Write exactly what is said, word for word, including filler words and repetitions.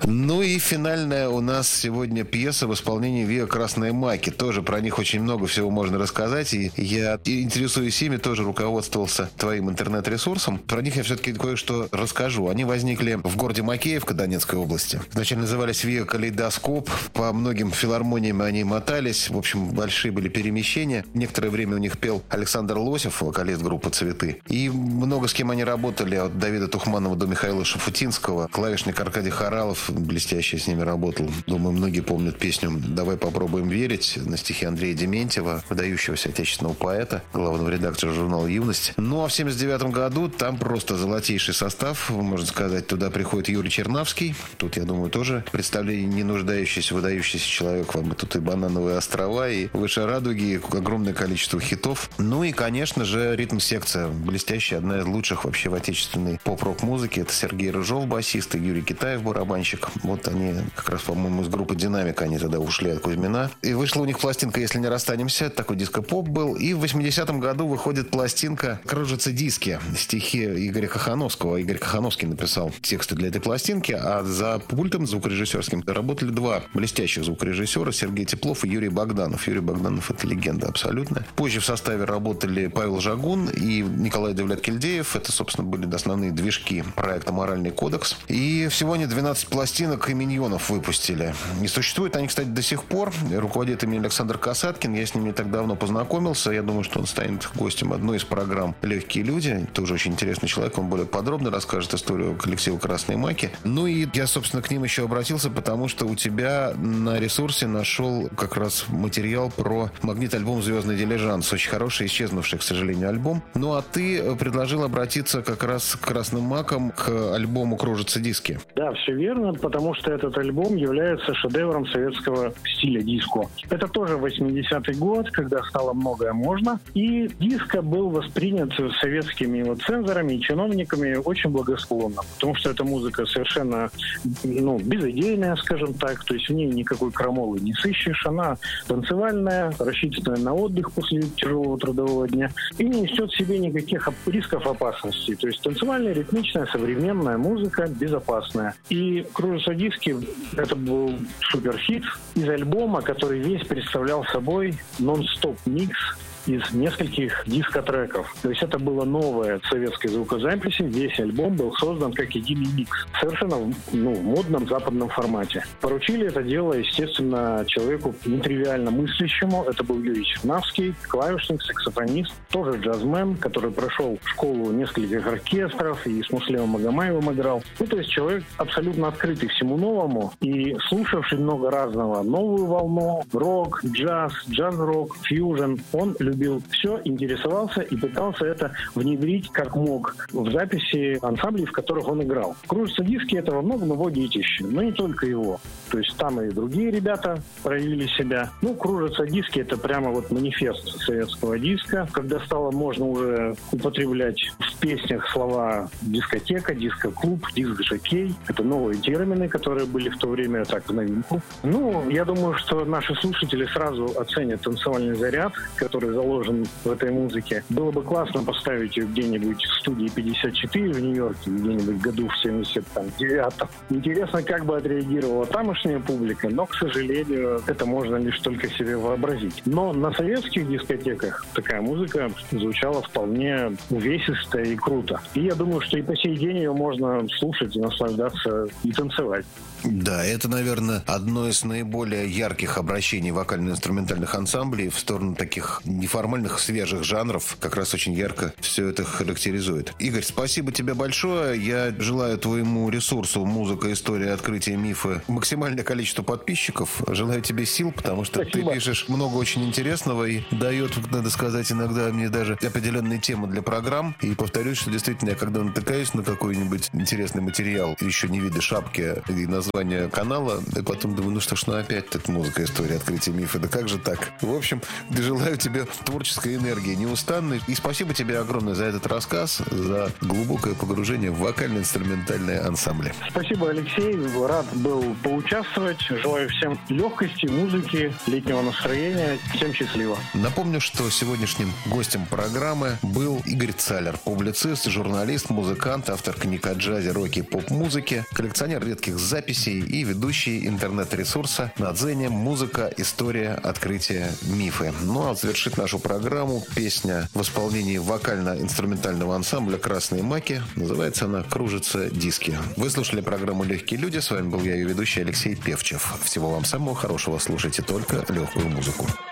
Ну и финальная у нас сегодня пьеса в исполнении Виа «Красные маки». Тоже про них очень много всего можно рассказать. И я, интересуясь ими, тоже руководствовался твоим интернет-ресурсом. Про них я все-таки кое-что расскажу. Они возникли в городе Макеевка Донецкой области. Вначале назывались Виа «Калейдоскоп». По многим филармониям они мотались. В общем, большие были перемещения. Некоторое время у них пел Александр Лосев, вокалист группы «Цветы». И много с кем они работали. От Давида Тухманова до Михаила Шафутинского. Клавишник Аркадий Хоралов блестяще с ними работал. Думаю, многие помнят песню «Давай попробуем верить» на стихи Андрея Дементьева, выдающегося отечественного поэта, главного редактора журнала «Юность». Ну а в семьдесят девятом году там просто золотейший состав, можно сказать. Туда приходит Юрий Чернавский. Тут, я думаю, тоже представление не нуждающийся, выдающийся человек. Вам тут и «Банановые острова», и «Выше радуги», и огромное количество хитов. Ну и, конечно же, ритм-секция. Блестящая, одна из лучших вообще в отечественной поп-рок-музыке. Это Сергей Рыжов, басист, и Юрий Китаев, барабанщик. Вот они как раз, по-моему, из группы «Динамика», они тогда ушли от Кузьмина. И вышла у них пластинка «Если не расстанемся». Такой диско-поп был. И в восьмидесятом году выходит пластинка «Кружатся диски». Стихи Игоря Кахановского. Игорь Кахановский написал тексты для этой пластинки, а за пультом звукорежиссерским работали два блестящих звукорежиссера: Сергей Теплов и Юрий Богданов. Юрий Богданов — это легенда абсолютная. Позже в составе работали Павел Жагун и Николай Девлет-Кельдеев. Это, собственно, были основные движки проекта «Моральный кодекс». И всего они двенадцать пластинок и миньонов выпустили. И существуют они, кстати, до сих пор. Руководит ими Александр Касаткин. Я с ним не так давно познакомился. Я думаю, что он станет гостем одной из программ «Легкие люди». Тоже очень интересный человек. Он более подробно расскажет историю коллектива «Красные маки». Ну и я, собственно, к ним еще обратился, потому что у тебя на ресурсе нашел как раз материал про магнит-альбом «Звездный дилижанс». Очень хороший, исчезнувший, к сожалению, альбом. Ну а ты предложил обратиться как раз к «Красным макам», к альбому «Кружатся диски». Да, все верно, потому что этот альбом является шедевром советского стиля диско. Это тоже восьмидесятый год, когда стало многое можно. И диско был воспринят советскими вот цензорами и чиновниками очень благосклонно, потому что эта музыка совершенно, ну, безыдейная, скажем так, то есть в ней никакой крамолы не сыщешь. Она танцевальная, рассчитанная на отдых после тяжелого трудового дня и не несет в себе никаких рисков опасности. То есть танцевальная, ритмичная, современная музыка, безопасная. И «Кружатся диски» — это был суперхит из альбома, который весь представлял собой нон-стоп микс из нескольких диско-треков. То есть это было новое советской звукозаписи. Весь альбом был создан как единый микс. Совершенно ну, в модном западном формате. Поручили это дело, естественно, человеку нетривиально мыслящему. Это был Юрий Чернавский, клавишник, саксофонист, тоже джазмен, который прошел школу нескольких оркестров и с Муслимом Магомаевым играл. Ну, то есть человек абсолютно открытый всему новому и слушавший много разного. Новую волну, рок, джаз, джаз-рок, фьюжн. Он любил все, интересовался и пытался это внедрить как мог в записи ансамблей, в которых он играл. «Кружатся диски» — это во многом его детище, но не только его. То есть там и другие ребята проявили себя. Ну, «Кружатся диски» — это прямо вот манифест советского диска, когда стало можно уже употреблять в песнях слова дискотека, диско-клуб, диск-жокей. Это новые термины, которые были в то время так в новинку. Ну, я думаю, что наши слушатели сразу оценят танцевальный заряд, который заложен в этой музыке. Было бы классно поставить ее где-нибудь в студии пятьдесят четыре в Нью-Йорке, где-нибудь году в семьдесят девятом. Интересно, как бы отреагировала тамошняя публика, но, к сожалению, это можно лишь только себе вообразить. Но на советских дискотеках такая музыка звучала вполне увесисто и круто. И я думаю, что и по сей день ее можно слушать и наслаждаться и танцевать. Да, это, наверное, одно из наиболее ярких обращений вокально-инструментальных ансамблей в сторону таких неформальных, свежих жанров. Как раз очень ярко все это характеризует. Игорь, спасибо тебе большое. Я желаю твоему ресурсу «Музыка, история, открытие, мифы» максимальное количество подписчиков. Желаю тебе сил, потому что спасибо. Ты пишешь много очень интересного и дает, надо сказать, иногда мне даже определенные темы для программ. И повторюсь, что действительно, я когда натыкаюсь на какой-нибудь интересный материал, еще не видя шапки и названия канала, и потом думаю, ну что ж, ну опять тут «Музыка, история, открытие, мифы». Да как же так? В общем, желаю тебе творческой энергии неустанной. И спасибо тебе огромное за этот рассказ, за глубокое погружение в вокально-инструментальные ансамбли. Спасибо, Алексей. Рад был поучаствовать. Желаю всем легкости, музыки, летнего настроения. Всем счастливо. Напомню, что сегодняшним гостем программы был Игорь Цалер, публицист, журналист, музыкант, автор книг о джазе, роке и поп-музыке, коллекционер редких записей и ведущий интернет-ресурса на Дзене «Музыка, история, открытие, мифы». Ну а завершит нашу программу песня в исполнении вокально-инструментального ансамбля «Красные маки». Называется она «Кружатся диски». Вы слушали программу «Легкие люди». С вами был я, ее ведущий Алексей Певчев. Всего вам самого хорошего. Слушайте только легкую музыку.